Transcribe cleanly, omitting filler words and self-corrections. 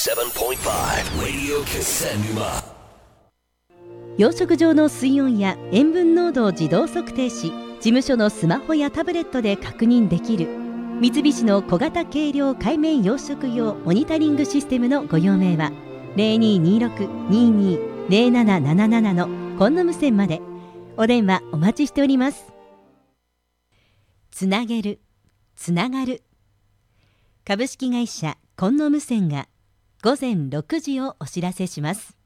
7.5 Radio Kissenuma。 養殖場の水温や塩分濃度を自動測定し、事務所のスマホやタブレットで確認できる三菱の小型軽量海面養殖用モニタリングシステムのご用命は 0226-220777 のコンノム線まで。お電話お待ちしております。つなげる、つながる。株式会社コンノム線が午前6時をお知らせします。